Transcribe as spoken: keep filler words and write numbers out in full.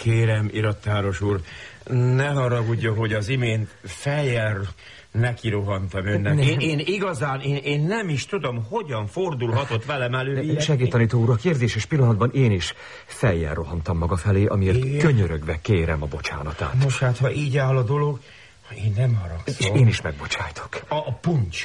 Kérem, irattáros úr, ne haragudjon, hogy az imént fejjel neki rohantam önnek. Én, én igazán, én, én nem is tudom, hogyan fordulhatott velem elő. Segítanító úr, a kérdéses pillanatban én is fejjel rohantam maga felé, amiért igen, könyörögve kérem a bocsánatát. Nos hát, ha így áll a dolog, én nem haragszom. És én is megbocsájtok. A, a puncs.